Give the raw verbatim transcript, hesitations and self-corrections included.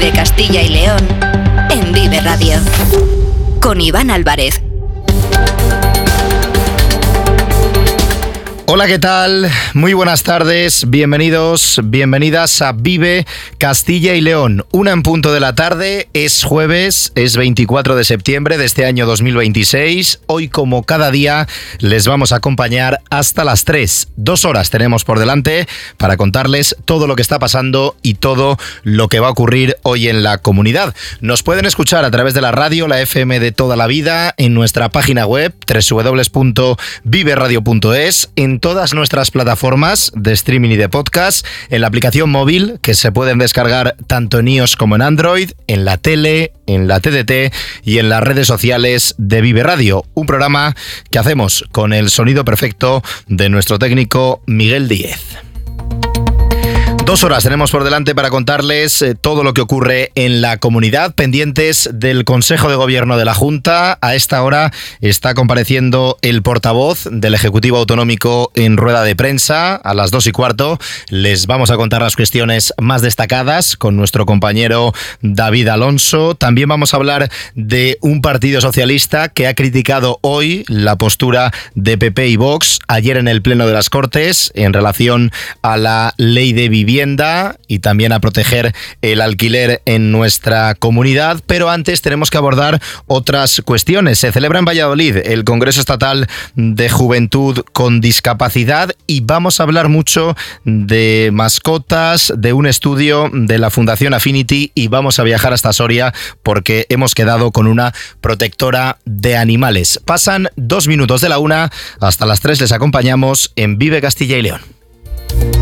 Vive Castilla y León en Vive Radio. Con Iván Álvarez. Hola, ¿qué tal? Muy buenas tardes, bienvenidos, bienvenidas a Vive Castilla y León. Una en punto de la tarde, es jueves, es veinticuatro de septiembre de este año dos mil veintiséis. Hoy, como cada día, les vamos a acompañar hasta las tres. Dos horas tenemos por delante para contarles todo lo que está pasando y todo lo que va a ocurrir hoy en la comunidad. Nos pueden escuchar a través de la radio, la F M de toda la vida, en nuestra página web, doble u doble u doble u punto vive radio punto es, en todas nuestras plataformas de streaming y de podcast, en la aplicación móvil que se pueden descargar tanto en iOS como en Android, en la tele, en la T D T y en las redes sociales de Vive Radio. Un programa que hacemos con el sonido perfecto de nuestro técnico Miguel Díez. Dos horas tenemos por delante para contarles eh, todo lo que ocurre en la comunidad, pendientes del Consejo de Gobierno de la Junta. A esta hora está compareciendo el portavoz del Ejecutivo Autonómico en rueda de prensa. A las dos y cuarto les vamos a contar las cuestiones más destacadas con nuestro compañero David Alonso. También vamos a hablar de un partido socialista que ha criticado hoy la postura de P P y Vox ayer en el Pleno de las Cortes en relación a la ley de vivienda y también a proteger el alquiler en nuestra comunidad. Pero antes tenemos que abordar otras cuestiones. Se celebra en Valladolid el Congreso Estatal de Juventud con Discapacidad y vamos a hablar mucho de mascotas, de un estudio de la Fundación Affinity y vamos a viajar hasta Soria porque hemos quedado con una protectora de animales. Pasan dos minutos de la una, hasta las tres les acompañamos en Vive Castilla y León.